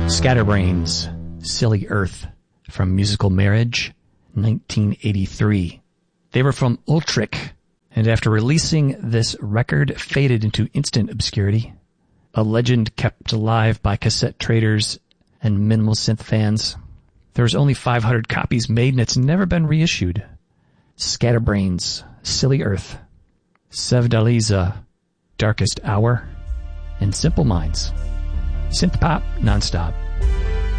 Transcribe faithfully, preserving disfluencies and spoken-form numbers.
Scatterbrains, Silly Earth, from Musical Marriage, nineteen eighty-three. They were from Ultrich, and after releasing this record, faded into instant obscurity. A legend kept alive by cassette traders and minimal synth fans. There was only five hundred copies made, and it's never been reissued. Scatterbrains, Silly Earth, Sevdaliza, Darkest Hour, and Simple Minds. Synth pop nonstop.